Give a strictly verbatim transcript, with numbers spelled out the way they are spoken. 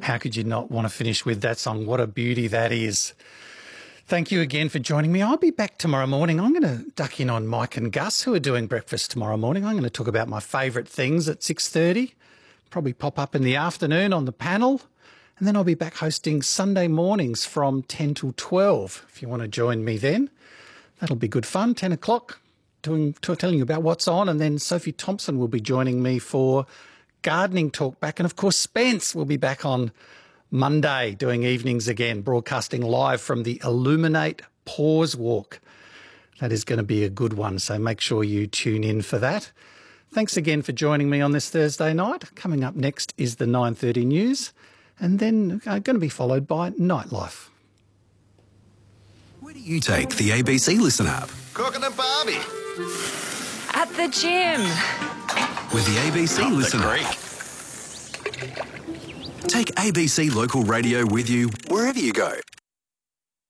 How could you not want to finish with that song? What a beauty that is. Thank you again for joining me. I'll be back tomorrow morning. I'm going to duck in on Mike and Gus, who are doing breakfast tomorrow morning. I'm going to talk about my favourite things at six thirty. Probably pop up in the afternoon on the panel. And then I'll be back hosting Sunday mornings from ten till twelve. If you want to join me then, that'll be good fun. ten o'clock, doing, telling you about what's on. And then Sophie Thompson will be joining me for Gardening Talk back. And, of course, Spence will be back on Monday doing evenings again, broadcasting live from the Illuminate Pause Walk. That is going to be a good one, so make sure you tune in for that. Thanks again for joining me on this Thursday night. Coming up next is the nine thirty news, and then uh, going to be followed by Nightlife. Where do you take the A B C Listen app? Cooking at Barbie. At the gym. With the A B C Up Listen the app. creek. Take A B C Local Radio with you wherever you go.